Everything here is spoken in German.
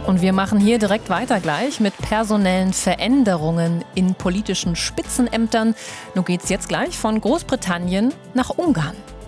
Und wir machen hier direkt weiter gleich mit personellen Veränderungen in politischen Spitzenämtern. Nun geht's jetzt gleich von Großbritannien nach Ungarn.